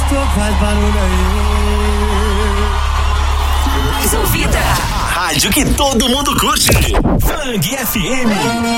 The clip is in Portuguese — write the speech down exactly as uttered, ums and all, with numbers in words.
Então faz barulho aí. Mais ouvida. A rádio que todo mundo curte. Fang F M.